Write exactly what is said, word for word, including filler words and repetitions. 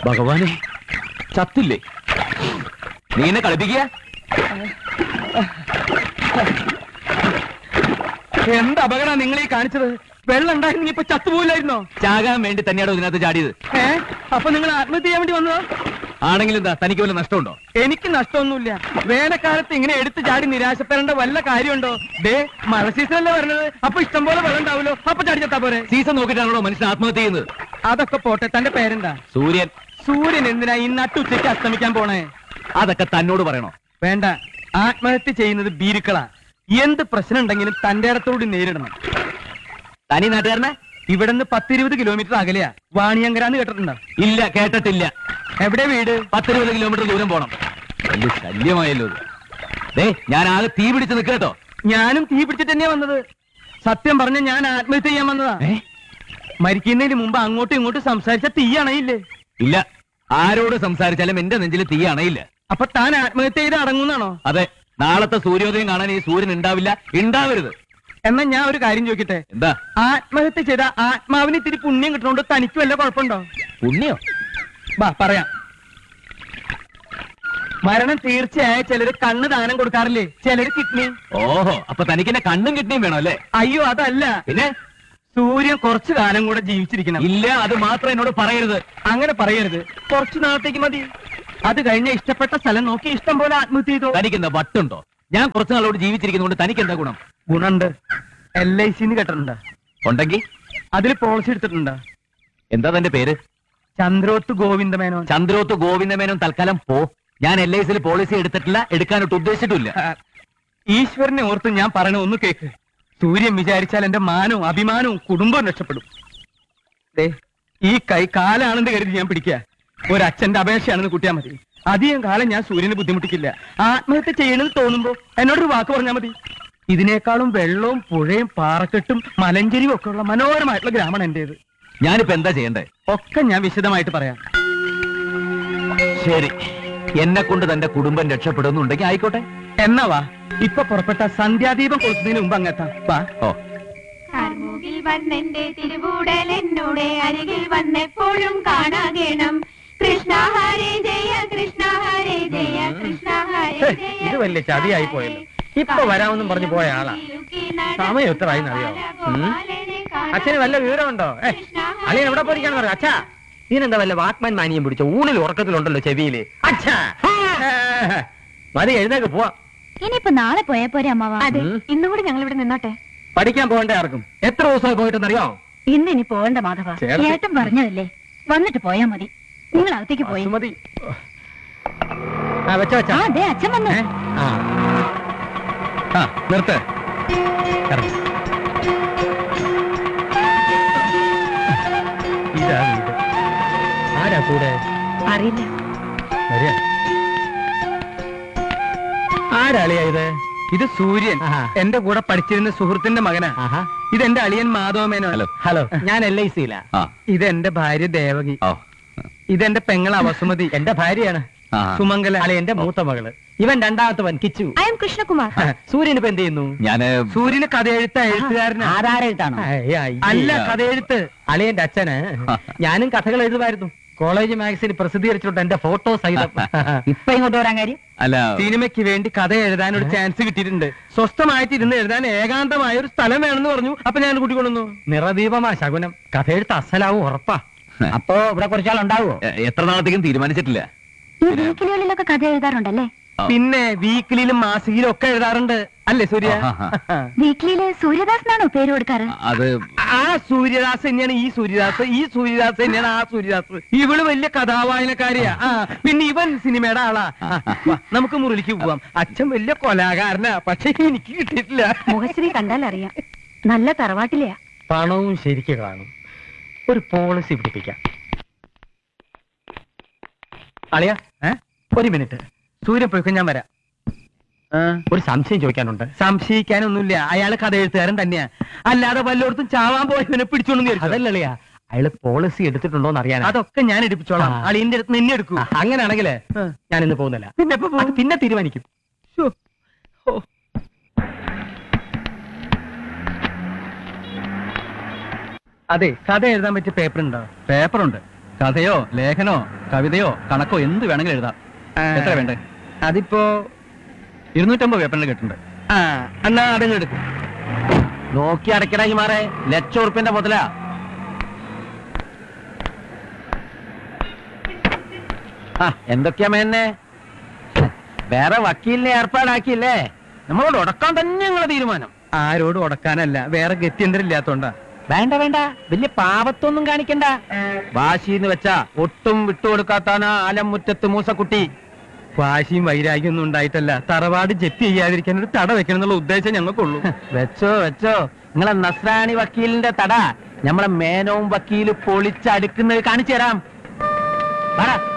ഭഗവാനെ, ചത്തില്ലേ? നീ എന്നെ കളിപ്പിക്കുക? എന്ത് അപകടം നിങ്ങൾ ഈ കാണിച്ചത്? വെള്ളം ഉണ്ടായിരുന്നു ഇപ്പൊ ചത്തുപോയില്ലായിരുന്നോ? ചാകാൻ വേണ്ടി തന്നെയാണോ ഇതിനകത്ത് ചാടിയത്? ഏ അപ്പൊ നിങ്ങൾ ആത്മഹത്യ ചെയ്യാൻ വേണ്ടി വന്നതോ? ആണെങ്കിൽ എന്താ, തനിക്ക് വല്ല നഷ്ടമുണ്ടോ? എനിക്ക് നഷ്ടമൊന്നുമില്ല. വേനൽക്കാലത്ത് ഇങ്ങനെ എടുത്ത് ചാടി നിരാശപ്പെടേണ്ട വല്ല കാര്യമുണ്ടോ? ദേ മഴ സീസണല്ലേ വരണത്, അപ്പൊ ഇഷ്ടം പോലെ വെള്ളം ഉണ്ടാവുമല്ലോ, അപ്പൊ ചാടി ചത്താ പോരെ. സീസൺ നോക്കിയിട്ടാണല്ലോ മനുഷ്യൻ ആത്മഹത്യ ചെയ്യുന്നത്. അതൊക്കെ പോട്ടെ, തന്റെ പേരെന്താ? സൂര്യൻ. സൂര്യൻ എന്തിനാ ഈ നട്ടുച്ചയ്ക്ക് അസ്തമിക്കാൻ പോണേ? അതൊക്കെ തന്നോട് പറയണോ? വേണ്ട, ആത്മഹത്യ ചെയ്യുന്നത് ഭീരുക്കളാ. എന്ത് പ്രശ്നം ഉണ്ടെങ്കിലും തന്റെ ഇടത്തോട് നേരിടണം. തനി നാട്ടുകാരനെ? ഇവിടുന്ന് പത്തിരുപത് കിലോമീറ്റർ അകലെയാ വാണിയങ്കരാന്ന് കേട്ടിട്ടുണ്ടോ? ഇല്ല, കേട്ടിട്ടില്ല. എവിടെ വീട്? പത്തിരുപത് കിലോമീറ്റർ ദൂരം പോണം. വലിയ ശല്യമായല്ലോ ഇത്. ദേ, ഞാൻ ആകെ തീ പിടിച്ച് നിൽക്കട്ടോ. ഞാനും തീ പിടിച്ചിട്ട് തന്നെയാ വന്നത്. സത്യം പറഞ്ഞ ഞാൻ ആത്മഹത്യ ചെയ്യാൻ വന്നതാ. മരിക്കുന്നതിന് മുമ്പ് അങ്ങോട്ടും ഇങ്ങോട്ടും സംസാരിച്ച തീ അണയില്ലേ? ഇല്ല, ആരോട് സംസാരിച്ചാലും എന്റെ നെഞ്ചിൽ തീ അണയില്ല. അപ്പൊ താൻ ആത്മഹത്യ ചെയ്ത് അടങ്ങുന്നാണോ? അതെ, നാളത്തെ സൂര്യോദയം കാണാൻ ഈ സൂര്യൻ ഉണ്ടാവില്ല, ഉണ്ടാവരുത്. എന്നാ ഞാൻ ഒരു കാര്യം ചോദിക്കട്ടെ? എന്താ? ആത്മഹത്യ ചെയ്ത ആത്മാവിന് ഇത്തിരി പുണ്യം കിട്ടണോണ്ട് തനിക്ക് വല്ല കുഴപ്പമുണ്ടോ? പുണ്യോ? വാ പറയാം. മരണം തീർച്ചയായ ചിലര് കണ്ണ് ദാനം കൊടുക്കാറില്ലേ, ചിലര് കിഡ്നി. ഓഹോ, അപ്പൊ തനിക്ക് എന്നെ കണ്ണും കിഡ്നിയും വേണം അല്ലേ? അയ്യോ അതല്ല, പിന്നെ സൂര്യൻ കുറച്ചു കാലം കൂടെ ജീവിച്ചിരിക്കണം. ഇല്ല, അത് മാത്രം എന്നോട് പറയരുത്. അങ്ങനെ പറയരുത്, കുറച്ചു നാളത്തേക്ക് മതി. അത് കഴിഞ്ഞ ഇഷ്ടപ്പെട്ട സ്ഥലം നോക്കി ഇഷ്ടം പോലെ ആത്മഹത്യ ചെയ്തോ. തനിക്ക് എന്താ വട്ടുണ്ടോ? ഞാൻ കുറച്ചു നാളോട് ജീവിച്ചിരിക്കുന്നതുകൊണ്ട് തനിക്ക് എന്താ ഗുണം? ഗുണുണ്ട്. എൽ ഐ സിന്ന് കേട്ടിട്ടുണ്ട്? ഉണ്ടെങ്കിൽ അതിൽ പോളിസി എടുത്തിട്ടുണ്ട്. എന്താ തന്റെ പേര്? ചന്ദ്രോത്ത് ഗോവിന്ദമേനോൻ. ചന്ദ്രോത്ത് ഗോവിന്ദമേനോൻ തൽക്കാലം പോ. ഞാൻ എൽ ഐ സിയിൽ പോളിസി എടുത്തിട്ടില്ല, എടുക്കാനൊട്ട് ഉദ്ദേശിച്ചിട്ടില്ല. ഈശ്വരനെ ഓർത്ത് ഞാൻ പറയണ ഒന്ന് കേക്ക്. സൂര്യൻ വിചാരിച്ചാൽ എന്റെ മാനവും അഭിമാനവും കുടുംബവും രക്ഷപ്പെടും. ദേ, ഈ കൈ കാലാണെന്ന് കരുതി ഞാൻ പിടിക്കുക. ഒരച്ഛന്റെ അപേക്ഷയാണെന്ന് കൂട്ടിയാൽ മതി. അധികം കാലം ഞാൻ സൂര്യനെ ബുദ്ധിമുട്ടിക്കില്ല. ആത്മഹത്യ ചെയ്യണമെന്ന് തോന്നുമ്പോ എന്നോടൊരു വാക്ക് പറഞ്ഞാൽ മതി. ഇതിനേക്കാളും വെള്ളവും പുഴയും പാറക്കെട്ടും മലഞ്ചെരിവും ഒക്കെ ഉള്ള മനോഹരമായിട്ടുള്ള ഗ്രാമമാണ് എന്റേത്. ഞാനിപ്പോ എന്താ ചെയ്യണ്ടേ? ഒക്കെ ഞാൻ വിശദമായിട്ട് പറയാം. ശരി, എന്നെ കൊണ്ട് തന്റെ കുടുംബം രക്ഷപ്പെടുന്നുണ്ടെങ്കിൽ ആയിക്കോട്ടെ. എന്നാ വാ, ഇപ്പൊ പുറപ്പെട്ട സന്ധ്യാദീപം കൊടുക്കുന്നതിന് മുമ്പ് അങ്ങെത്താം. വാ. ഓ, കാർമുകിൽ വന്നെന്റെ തിരുവൂടൽ എന്നോടെ അരികിൽ വന്നെപ്പോഴും കാണാകേണം. കൃഷ്ണ ഹരേ ജയ, കൃഷ്ണ ഹരേ ജയ, കൃഷ്ണ ഹരേ ജയ. ഇത് വലിയ ചതിയായി പോയല്ലോ. ഇപ്പൊ വരാമെന്നും പറഞ്ഞു പോയ ആളാ. സമയം എത്രയായി അറിയാവോ? അച്ഛന് വല്ല വിവരമുണ്ടോ? അളിയൻ എവിടെ പോയിരിക്കാന്ന് പറയാം. അച്ഛാ, ഇതിനെന്താ വല്ല വാക്മാൻ മാനിയം പിടിച്ച ഊണിൽ ഉറക്കത്തിലുണ്ടല്ലോ ചെവിയില്. അച്ഛാ മതി, എഴുന്നേക്ക് പോവാ. ഇനിയിപ്പോ നാളെ പോയാ പോരെ അമ്മാവാ? അതെ, ഇന്നും കൂടി ഞങ്ങൾ ഇവിടെ നിന്നോട്ടെ. പഠിക്കാൻ പോകണ്ടേ ആർക്കും? എത്ര ദിവസമായി പോയിട്ടെന്നറിയോ? ഇന്ന് ഇനി പോകണ്ട മാധവ, ചേട്ടൻ പറഞ്ഞതല്ലേ, വന്നിട്ട് പോയാ മതി. നിങ്ങൾ അകത്തേക്ക് പോയി മതി. വെച്ച വെച്ച അതെ, അച്ഛൻ വന്നു. നിർത്ത്. ഇതാ വീട്. ആരാ കൂടെ? അറിയില്ല. ആരാളിയാ ഇത്? ഇത് സൂര്യൻ, എന്റെ കൂടെ പഠിച്ചിരുന്ന സുഹൃത്തിന്റെ മകനാ. ഇതെന്റെ അളിയൻ മാധവമേനോ. ഹലോ. ഹലോ, ഞാൻ എൽ ഐ സിയിലാ. ഇതെന്റെ ഭാര്യ ദേവകി. ഇതെന്റെ പെങ്ങള വസുമതി, എന്റെ ഭാര്യയാണ്. സുമംഗല അളിയന്റെ മൂത്ത മകള്. ഇവൻ രണ്ടാമത്തവൻ കിച്ചു. I M Krishnakumar. സൂര്യൻ ഇപ്പൊ എന്ത് ചെയ്യുന്നു? ഞാന് സൂര്യന് കഥ എഴുത്ത എഴുത്തുകാരനാ. ആധാരെഴുത്താണോ? അല്ല, കഥ എഴുത്ത്. അളിയന്റെ അച്ഛന്. ഞാനും കഥകൾ എഴുതുമായിരുന്നു. കോളേജ് മാഗസിന് പ്രസിദ്ധീകരിച്ചിട്ടുണ്ട് എന്റെ ഫോട്ടോ സഹിതം. ഇപ്പൊ ഇങ്ങോട്ട് വരാൻ കാര്യം? അല്ല, സിനിമയ്ക്ക് വേണ്ടി കഥ എഴുതാൻ ഒരു ചാൻസ് കിട്ടിയിട്ടുണ്ട്. സ്വസ്ഥമായിട്ട് ഇരുന്ന് എഴുതാൻ ഏകാന്തമായ ഒരു സ്ഥലം വേണമെന്ന് പറഞ്ഞു. അപ്പൊ ഞാൻ കൂട്ടിക്കൊള്ളുന്നു. നിറദീപമാ ശകുനം. കഥ എഴുത്ത് അസലാവും ഉറപ്പാ. അപ്പോ ഇവിടെ കുറച്ചാളുണ്ടാവോ? എത്ര നാളത്തേക്കും തീരുമാനിച്ചിട്ടില്ല. ഈ വീക്കിലികളിലൊക്കെ കഥ എഴുതാറുണ്ടല്ലേ? പിന്നെ വീക്കിലിലും മാസികയിലും ഒക്കെ എഴുതാറുണ്ട് അല്ലേ സൂര്യ? വീക്കിലിയില് സൂര്യദാസ് എന്നാണോ പേര് കൊടുക്കാറ്? അത് ആ സൂര്യദാസ് തന്നെയാണ് ഈ സൂര്യദാസ്, ഈ സൂര്യദാസ് തന്നെയാണ് ആ സൂര്യദാസ്. ഇവള് വലിയ കഥാവായനക്കാരിയാ. ആ പിന്നെ ഇവൻ സിനിമയുടെ ആളാ. വാ, നമുക്ക് മുറിയിലേക്ക് പോവാം. അച്ഛൻ വലിയ കൊലാകാരനാ, പക്ഷെ എനിക്ക് കിട്ടിയിട്ടില്ല. മുഖശ്രീ കണ്ടാൽ അറിയാം, നല്ല തറവാട്ടിലെയാ. പണവും ശരിക്ക് കാണും. ഒരു പോളിസി പിടിപ്പിക്കാം. അളിയാ, ഒരു മിനിറ്റ്. സൂര്യൻ പോയിക്കോ, ഞാൻ വരാം. ഒരു സംശയം ചോദിക്കാനുണ്ട്. സംശയിക്കാനൊന്നുമില്ല, അയാള് കഥ എഴുത്തുകാരൻ തന്നെയാ. അല്ലാതെ വല്ലോടത്തും ചാവാൻ പോയവനെ പിടിച്ചോണ്ട് അതല്ലളിയാ. അയാള് പോളിസി എടുത്തിട്ടുണ്ടോന്ന് അറിയാൻ. അതൊക്കെ ഞാൻ എടുപ്പിച്ചോളാം. അളിയന്റെ അടുത്ത് നിന്നെ എടുക്കൂ. അങ്ങനെയാണെങ്കിലേ ഞാൻ ഇന്ന് പോകുന്നില്ല. പിന്നെ പിന്നെ തീരുമാനിക്കും. അതെ, കഥ എഴുതാൻ പറ്റിയ പേപ്പർ ഉണ്ടോ? പേപ്പറുണ്ട്. കഥയോ ലേഖനോ കവിതയോ കണക്കോ എന്ത് വേണമെങ്കിലും എഴുതാം. എത്ര വേണ്ടേ? അതിപ്പോ ഇരുന്നൂറ്റമ്പത് പേപ്പറിൽ കിട്ടുന്നുണ്ട്. ആ എന്നാ അതങ്ങ് എടുക്കും. നോക്കി അടയ്ക്കടായി മാറേ, ലക്ഷം ഉറുപ്പിന്റെ മുതലാ. ആ എന്തൊക്കെയാ മേന്നെ, വേറെ വക്കീലിനെ ഏർപ്പാടാക്കിയില്ലേ? നമ്മളോട് ഉടക്കാൻ തന്നെ ഞങ്ങളെ തീരുമാനം. ആരോട് ഉടക്കാനല്ല, വേറെ ഗത്യന്തരം ഇല്ലാത്തോണ്ടാ. വേണ്ട വേണ്ട, വലിയ പാപത്തൊന്നും കാണിക്കണ്ട. വാശിന്ന് വെച്ചാ ഒട്ടും വിട്ടുകൊടുക്കാത്താനാ ആലമുറ്റത്ത് മൂസക്കുട്ടി. വാശിയും വൈരാഗ്യം ഒന്നും ഉണ്ടായിട്ടല്ല, തറവാട് ജപ്തി ചെയ്യാതിരിക്കാൻ ഒരു തട വെക്കണം എന്നുള്ള ഉദ്ദേശം ഞങ്ങൾക്കുള്ളൂ. വെച്ചോ വെച്ചോ, നിങ്ങളെ നസ്രാണി വക്കീലിന്റെ തട നമ്മളെ മേനവും വക്കീല് പൊളിച്ചടുക്കുന്നത് കാണിച്ചു തരാം.